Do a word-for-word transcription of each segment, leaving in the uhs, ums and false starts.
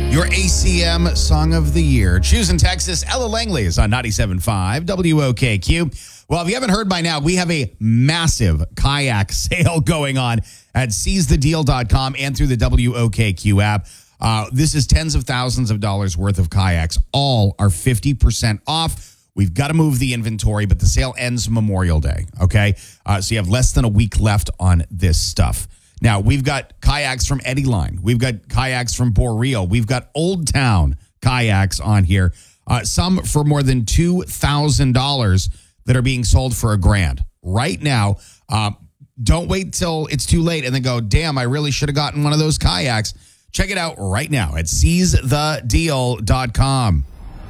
Your A C M Song of the Year. Choosing Texas, Ella Langley is on ninety-seven point five W O K Q. Well, if you haven't heard by now, we have a massive kayak sale going on at seize the deal dot com and through the W O K Q app. Uh, this is tens of thousands of dollars worth of kayaks. All are fifty percent off. We've got to move the inventory, but the sale ends Memorial Day, okay? Uh, so you have less than a week left on this stuff. Now, we've got kayaks from Eddie Line. We've got kayaks from Boreal. We've got Old Town kayaks on here. Uh, some for more than two thousand dollars that are being sold for a grand. Right now, uh, don't wait till it's too late and then go, damn, I really should have gotten one of those kayaks. Check it out right now at seize the deal dot com.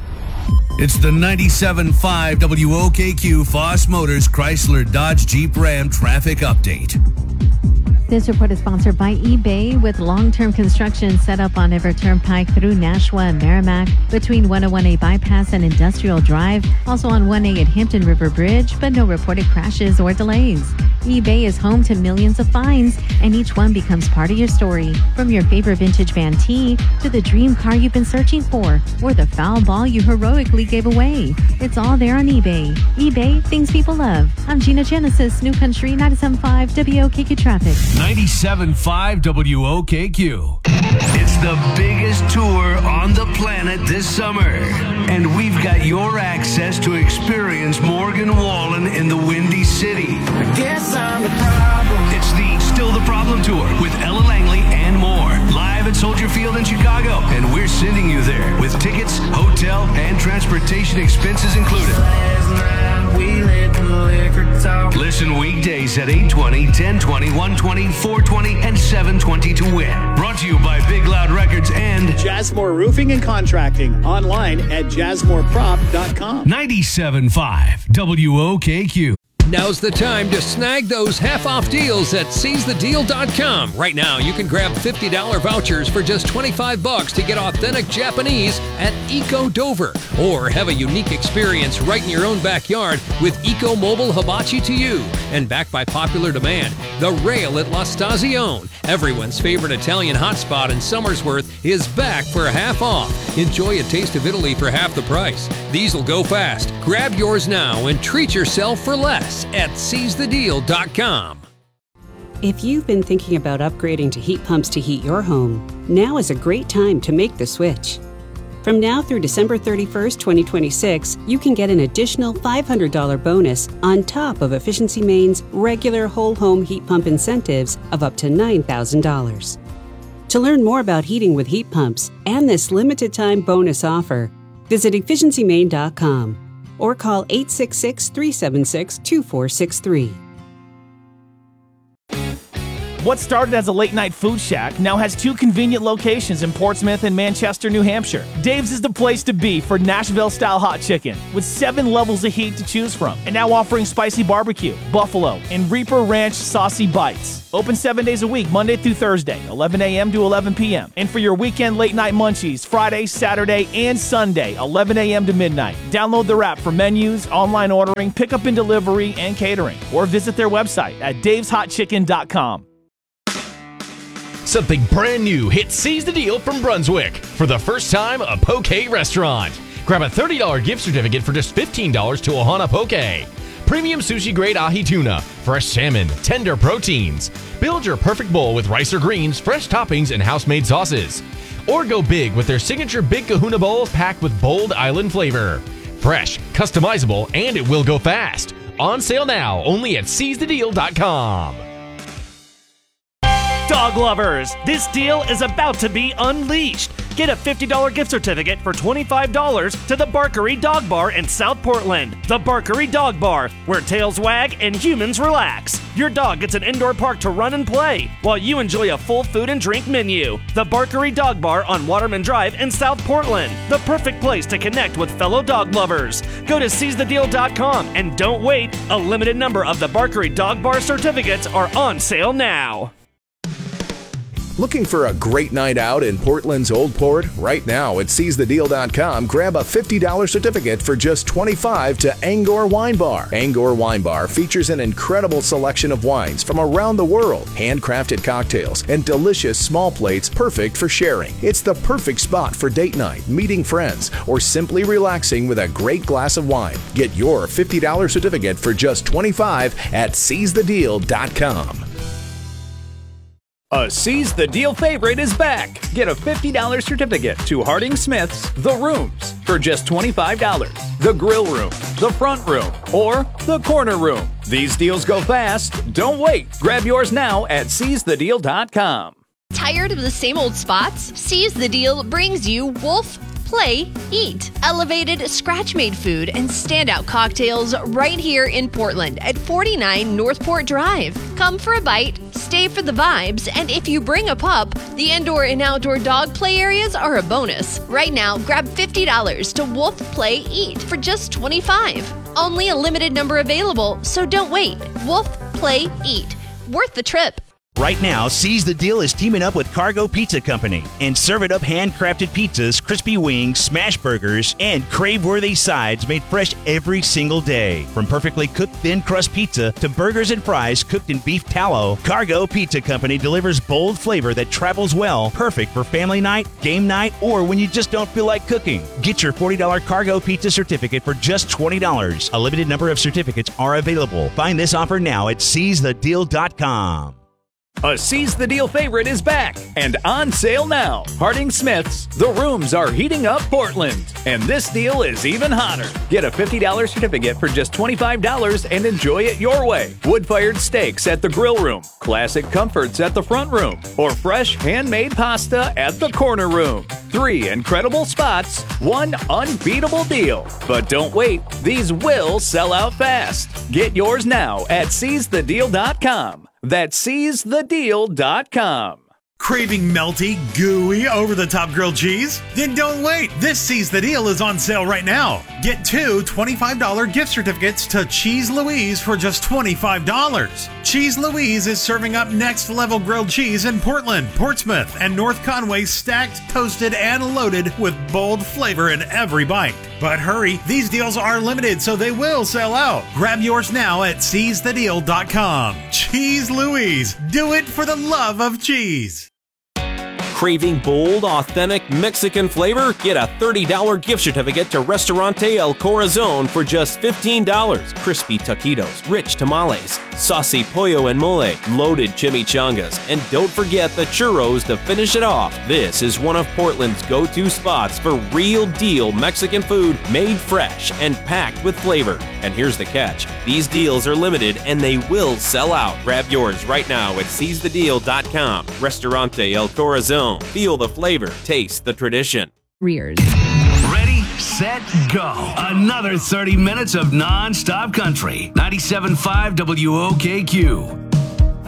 It's the ninety-seven point five W O K Q Foss Motors Chrysler Dodge Jeep Ram traffic update. This report is sponsored by eBay, with long-term construction set up on Everett Turnpike through Nashua and Merrimack, between one oh one A Bypass and Industrial Drive, also on one A at Hampton River Bridge, but no reported crashes or delays. eBay is home to millions of finds, and each one becomes part of your story. From your favorite vintage Van T to the dream car you've been searching for, or the foul ball you heroically gave away. It's all there on eBay. eBay, things people love. I'm Gina Genesis, New Country, ninety-seven point five W O K Q Traffic. ninety-seven point five W O K Q. It's the biggest tour on the planet this summer, and we've got your access to experience Morgan Wallen in the Windy City. I guess I'm the problem. It's the Still the Problem Tour with Ella Langley and more, live at Soldier Field in Chicago, and we're sending you there with tickets, hotel, and transportation expenses included. Last night we let the liquor talk. Listen weekdays at eight twenty, ten twenty, one twenty, four twenty, and seven twenty to win. Brought to you by Big Loud Records and Jasmore Roofing and Contracting. Online at jasmore prop dot com. ninety-seven point five W O K Q. Now's the time to snag those half-off deals at seize the deal dot com. Right now, you can grab fifty dollars vouchers for just twenty-five bucks to get authentic Japanese at Eco Dover, or have a unique experience right in your own backyard with Eco Mobile Hibachi to you. And backed by popular demand, the Rail at La Stazione, everyone's favorite Italian hotspot in Somersworth, is back for half off. Enjoy a taste of Italy for half the price. These will go fast. Grab yours now and treat yourself for less at seize the deal dot com. If you've been thinking about upgrading to heat pumps to heat your home, now is a great time to make the switch. From now through December thirty-first, twenty twenty-six, you can get an additional five hundred dollars bonus on top of Efficiency Maine's regular whole home heat pump incentives of up to nine thousand dollars. To learn more about heating with heat pumps and this limited time bonus offer, visit efficiency maine dot com or call eight six six, three seven six, two four six three. What started as a late-night food shack now has two convenient locations in Portsmouth and Manchester, New Hampshire. Dave's is the place to be for Nashville-style hot chicken, with seven levels of heat to choose from, and now offering spicy barbecue, buffalo, and Reaper Ranch saucy bites. Open seven days a week, Monday through Thursday, eleven a.m. to eleven p.m. And for your weekend late-night munchies, Friday, Saturday, and Sunday, eleven a.m. to midnight. Download their app for menus, online ordering, pickup and delivery, and catering. Or visit their website at daves hot chicken dot com. Something brand new hit Seize the Deal from Brunswick. For the first time, a poke restaurant. Grab a thirty dollars gift certificate for just fifteen dollars to Ohana Poke. Premium sushi grade ahi tuna, fresh salmon, tender proteins. Build your perfect bowl with rice or greens, fresh toppings, and house-made sauces. Or go big with their signature Big Kahuna bowls packed with bold island flavor. Fresh, customizable, and it will go fast. On sale now, only at seize the deal dot com. Dog lovers, this deal is about to be unleashed. Get a fifty dollars gift certificate for twenty-five dollars to the Barkery Dog Bar in South Portland. The Barkery Dog Bar, where tails wag and humans relax. Your dog gets an indoor park to run and play, while you enjoy a full food and drink menu. The Barkery Dog Bar on Waterman Drive in South Portland. The perfect place to connect with fellow dog lovers. Go to seize the deal dot com and don't wait. A limited number of the Barkery Dog Bar certificates are on sale now. Looking for a great night out in Portland's Old Port? Right now at seize the deal dot com, grab a fifty dollars certificate for just twenty-five dollars to Angor Wine Bar. Angor Wine Bar features an incredible selection of wines from around the world, handcrafted cocktails, and delicious small plates perfect for sharing. It's the perfect spot for date night, meeting friends, or simply relaxing with a great glass of wine. Get your fifty dollars certificate for just twenty-five dollars at seize the deal dot com. A Seize the Deal favorite is back. Get a fifty dollars certificate to Harding Smith's The Rooms for just twenty-five dollars. The Grill Room, the Front Room, or the Corner Room. These deals go fast. Don't wait. Grab yours now at seize the deal dot com. Tired of the same old spots? Seize the Deal brings you Wolf Play, Eat. Elevated, scratch-made food and standout cocktails right here in Portland at forty-nine Northport Drive. Come for a bite, stay for the vibes, and if you bring a pup, the indoor and outdoor dog play areas are a bonus. Right now, grab fifty dollars to Wolf Play, Eat for just twenty-five dollars. Only a limited number available, so don't wait. Wolf Play, Eat. Worth the trip. Right now, Seize the Deal is teaming up with Cargo Pizza Company and Serve It Up handcrafted pizzas, crispy wings, smash burgers, and crave-worthy sides made fresh every single day. From perfectly cooked thin crust pizza to burgers and fries cooked in beef tallow, Cargo Pizza Company delivers bold flavor that travels well, perfect for family night, game night, or when you just don't feel like cooking. Get your forty dollars Cargo Pizza certificate for just twenty dollars. A limited number of certificates are available. Find this offer now at seize the deal dot com. A Seize the Deal favorite is back and on sale now. Harding Smith's The Rooms are heating up Portland, and this deal is even hotter. Get a fifty dollars certificate for just twenty-five dollars and enjoy it your way. Wood-fired steaks at the Grill Room, classic comforts at the Front Room, or fresh handmade pasta at the Corner Room. Three incredible spots, one unbeatable deal. But don't wait, these will sell out fast. Get yours now at seize the deal dot com. That's seize the deal dot com. Craving melty, gooey, over-the-top grilled cheese? Then don't wait. This Seize the Deal is on sale right now. Get two twenty-five dollars gift certificates to Cheese Louise for just twenty-five dollars. Cheese Louise is serving up next-level grilled cheese in Portland, Portsmouth, and North Conway, stacked, toasted, and loaded with bold flavor in every bite. But hurry, these deals are limited, so they will sell out. Grab yours now at seize the deal dot com. Cheese Louise. Do it for the love of cheese. Craving bold, authentic Mexican flavor? Get a thirty dollars gift certificate to Restaurante El Corazon for just fifteen dollars. Crispy taquitos, rich tamales, saucy pollo and mole, loaded chimichangas, and don't forget the churros to finish it off. This is one of Portland's go-to spots for real deal Mexican food made fresh and packed with flavor. And here's the catch. These deals are limited and they will sell out. Grab yours right now at seize the deal dot com. Restaurante El Corazon. Feel the flavor, taste the tradition. Rears. Ready, set, go. Another thirty minutes of non-stop country. ninety-seven point five W O K Q.